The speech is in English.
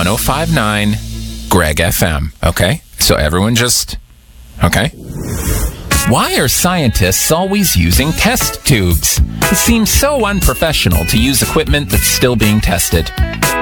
1059 Greg FM. Okay? So everyone just... Okay? Why are scientists always using test tubes? It seems so unprofessional to use equipment that's still being tested.